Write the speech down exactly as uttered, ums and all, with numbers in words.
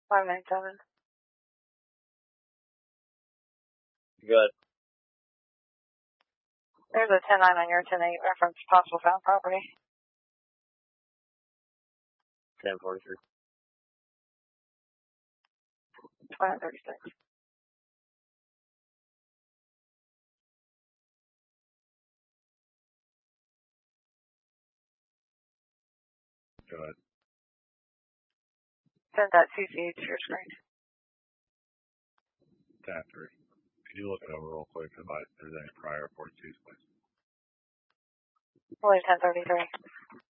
five nine seven. Good. There's a ten nine on your ten eight reference possible found property. ten forty-three. twenty thirty-six. Good. Send that C C to your screen. ten three. Can you look it over real quick if I, if there's any prior forty-twos, please? Only ten thirty-three.